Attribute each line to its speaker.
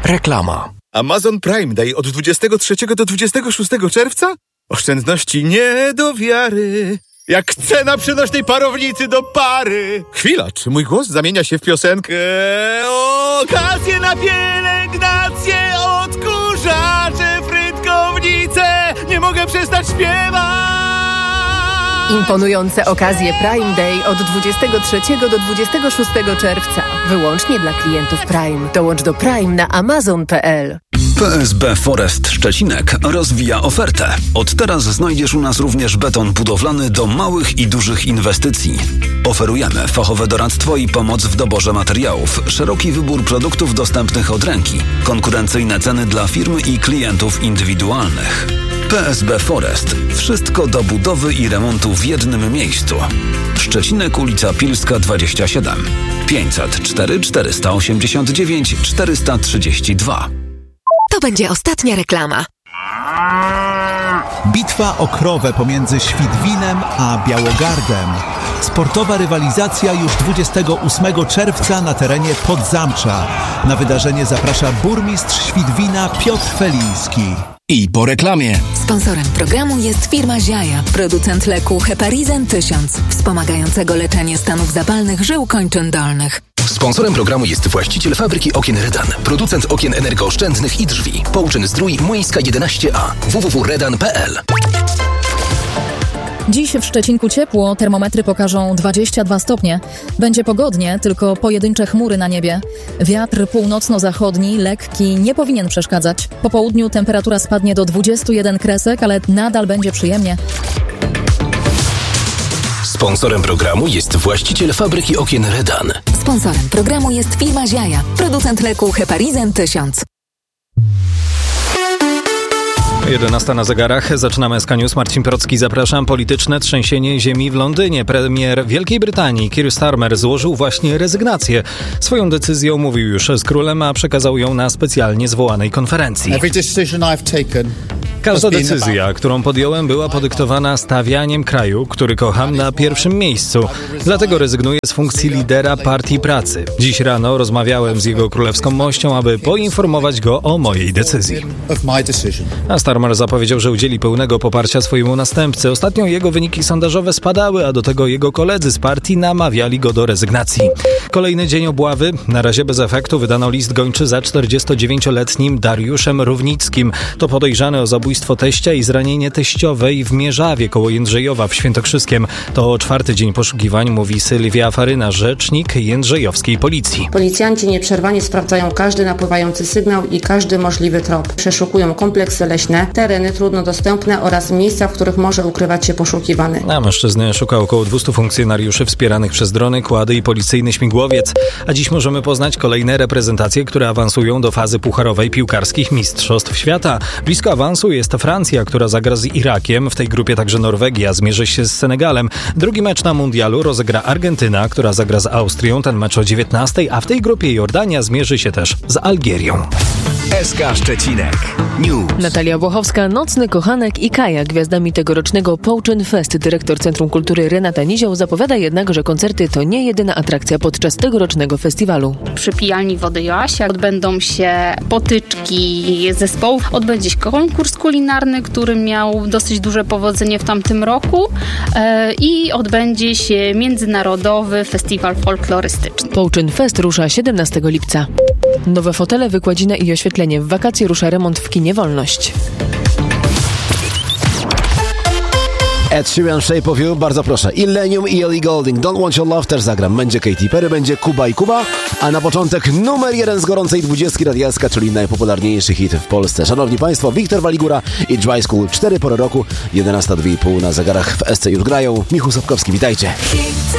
Speaker 1: Reklama.
Speaker 2: Amazon Prime Day od 23 do 26 czerwca? Oszczędności nie do wiary. Jak cena przenośnej parownicy do pary. Chwila, czy mój głos zamienia się w piosenkę? Okazje na pielęgnację, odkurzacze, frytkownice. Nie mogę przestać śpiewać.
Speaker 3: Imponujące okazje Prime Day od 23 do 26 czerwca. Wyłącznie dla klientów Prime. Dołącz do Prime na amazon.pl.
Speaker 4: PSB Forest Szczecinek rozwija ofertę. Od teraz znajdziesz u nas również beton budowlany do małych i dużych inwestycji. Oferujemy fachowe doradztwo i pomoc w doborze materiałów, szeroki wybór produktów dostępnych od ręki, konkurencyjne ceny dla firm i klientów indywidualnych. PSB Forest. Wszystko do budowy i remontu w jednym miejscu. Szczecinek, ulica Pilska 27. 504 489 432.
Speaker 3: To będzie ostatnia reklama.
Speaker 5: Bitwa o krowę pomiędzy Świdwinem a Białogardem. Sportowa rywalizacja już 28 czerwca na terenie Podzamcza. Na wydarzenie zaprasza burmistrz Świdwina Piotr Feliński.
Speaker 1: I po reklamie.
Speaker 6: Sponsorem programu jest firma Ziaja, producent leku Heparizan 1000, wspomagającego leczenie stanów zapalnych żył kończyn dolnych.
Speaker 1: Sponsorem programu jest właściciel fabryki okien Redan, producent okien energooszczędnych i drzwi. Połczyn-Zdrój, Młyńska 11A, www.redan.pl.
Speaker 7: Dziś w Szczecinku ciepło, termometry pokażą 22 stopnie. Będzie pogodnie, tylko pojedyncze chmury na niebie. Wiatr północno-zachodni, lekki, nie powinien przeszkadzać. Po południu temperatura spadnie do 21 kresek, ale nadal będzie przyjemnie.
Speaker 1: Sponsorem programu jest właściciel fabryki okien Redan.
Speaker 6: Sponsorem programu jest firma Ziaja, producent leku Heparizan 1000.
Speaker 8: 11 na zegarach. Zaczynamy SK News. Marcin Procki, zapraszam. Polityczne trzęsienie ziemi w Londynie. Premier Wielkiej Brytanii Keir Starmer złożył właśnie rezygnację. Swoją decyzję mówił już z królem, a przekazał ją na specjalnie zwołanej konferencji. Każda decyzja, którą podjąłem, była podyktowana stawianiem kraju, który kocham, na pierwszym miejscu. Dlatego rezygnuję z funkcji lidera Partii Pracy. Dziś rano rozmawiałem z jego królewską mością, aby poinformować go o mojej decyzji. A Starmer zapowiedział, że udzieli pełnego poparcia swojemu następcy. Ostatnio jego wyniki sondażowe spadały, a do tego jego koledzy z partii namawiali go do rezygnacji. Kolejny dzień obławy. Na razie bez efektu wydano list gończy za 49-letnim Dariuszem Równickim. To podejrzany o zabójstwo teścia i zranienie teściowej w Mierzawie koło Jędrzejowa w Świętokrzyskiem. To 4. dzień poszukiwań, mówi Sylwia Faryna, rzecznik jędrzejowskiej policji.
Speaker 9: Policjanci nieprzerwanie sprawdzają każdy napływający sygnał i każdy możliwy trop. Przeszukują kompleksy leśne, tereny trudno dostępne oraz miejsca, w których może ukrywać się poszukiwany.
Speaker 8: A mężczyzny szuka około 200 funkcjonariuszy wspieranych przez drony, kłady i policyjny śmigłowiec. A dziś możemy poznać kolejne reprezentacje, które awansują do fazy pucharowej piłkarskich Mistrzostw Świata. Blisko awansu jest Francja, która zagra z Irakiem. W tej grupie także Norwegia zmierzy się z Senegalem. Drugi mecz na mundialu rozegra Argentyna, która zagra z Austrią. Ten mecz o 19:00, a w tej grupie Jordania zmierzy się też z Algierią.
Speaker 1: SK Szczecinek News.
Speaker 3: Natalia Błochowska, Nocny Kochanek i Kaja. Gwiazdami tegorocznego Połczyn Fest. Dyrektor Centrum Kultury Renata Nizioł zapowiada jednak, że koncerty to nie jedyna atrakcja podczas tegorocznego festiwalu.
Speaker 10: Przy pijalni Wody Joasia odbędą się potyczki zespołów. Odbędzie się konkurs kulinarny, który miał dosyć duże powodzenie w tamtym roku i odbędzie się międzynarodowy festiwal folklorystyczny.
Speaker 3: Połczyn Fest rusza 17 lipca. Nowe fotele, wykładzina i oświetlenie. W wakacje rusza remont w kinie Wolność.
Speaker 11: Ed Sheeran, Shape of You, bardzo proszę. Illenium i Ellie Goulding, Don't Want Your Love też zagram. Będzie Katy Perry, będzie Kuba i Kuba, a na początek numer 1 z gorącej 20 radialska, czyli najpopularniejszy hit w Polsce. Szanowni Państwo, Wiktor Waligura i Dry School, 4 pory roku, 11:02 na zegarach w SC już grają. Michał Sapkowski, witajcie.